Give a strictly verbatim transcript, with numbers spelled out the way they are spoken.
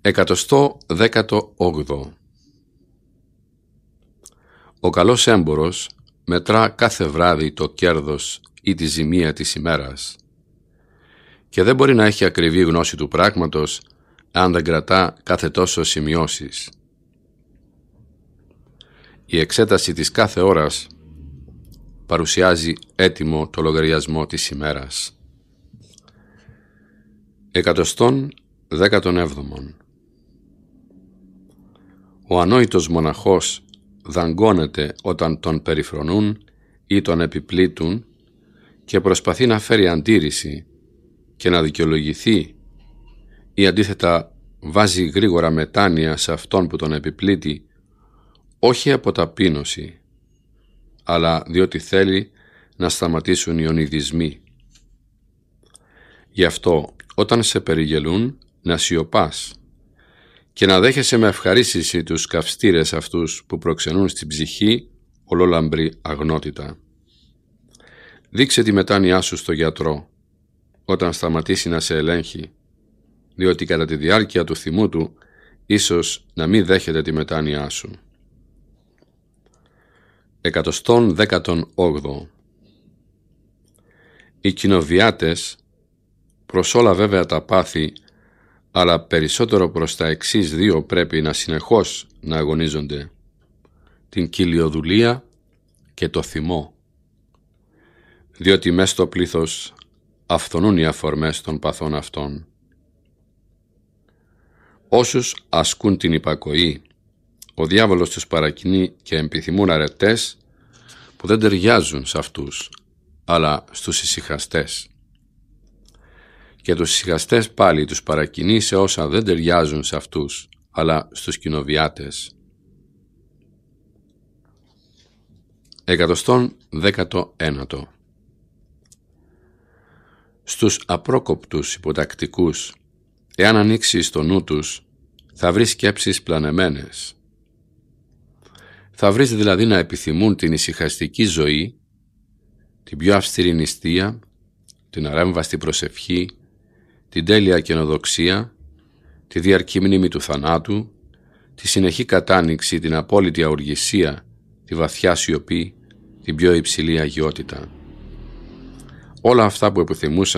Εκατοστό δέκατο όγδοο. Ο καλός έμπορος μετρά κάθε βράδυ το κέρδος ή τη ζημία της ημέρας και δεν μπορεί να έχει ακριβή γνώση του πράγματος αν δεν κρατά κάθε τόσο σημειώσεις. Η εξέταση της κάθε ώρας παρουσιάζει έτοιμο το λογαριασμό της ημέρας. Εκατοστόν δέκατον έβδομον. Ο ανόητος μοναχός δαγκώνεται όταν τον περιφρονούν ή τον επιπλήττουν και προσπαθεί να φέρει αντίρρηση και να δικαιολογηθεί ή αντίθετα βάζει γρήγορα μετάνοια σε αυτόν που τον επιπλήττει, όχι από ταπείνωση, αλλά διότι θέλει να σταματήσουν οι ονειδισμοί. Γι' αυτό όταν σε περιγελούν να σιωπάς και να δέχεσαι με ευχαρίστηση τους καυστήρες αυτούς που προξενούν στην ψυχή ολόλαμπρη αγνότητα. Δείξε τη μετάνοιά σου στο γιατρό όταν σταματήσει να σε ελέγχει, διότι κατά τη διάρκεια του θυμού του ίσως να μην δέχεται τη μετάνοιά σου. Εκατοστόν δέκατον όγδοο. Οι κοινοβιάτες, προς όλα βέβαια τα πάθη, αλλά περισσότερο προς τα εξής δύο πρέπει να συνεχώς να αγωνίζονται: την κοιλιοδουλεία και το θυμό, διότι μες στο πλήθος αυθονούν οι αφορμές των παθών αυτών. Όσους ασκούν την υπακοή, ο διάβολος τους παρακινεί και επιθυμούν αρετές που δεν ταιριάζουν σε αυτούς, αλλά στους ησυχαστές. Και τους ησυχαστές πάλι τους παρακινεί σε όσα δεν ταιριάζουν σε αυτούς, αλλά στους κοινοβιάτες. Εκατοστόν δέκατο ένατο. Στους απρόκοπτους υποτακτικούς, εάν ανοίξεις το νου τους, θα βρεις σκέψεις πλανεμένες. Θα βρεις δηλαδή να επιθυμούν την ησυχαστική ζωή, την πιο αυστηρή νηστεία, την αρέμβαστη προσευχή, την τέλεια καινοδοξία, τη διαρκή μνήμη του θανάτου, τη συνεχή κατάνοιξη, την απόλυτη αουργησία, τη βαθιά σιωπή, την πιο υψηλή αγιότητα. Όλα αυτά που επιθυμούσαν